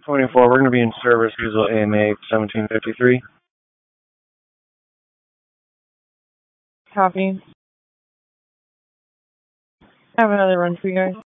24, we're going to be in service, diesel AMA 1753. Copy. Have another run for you guys.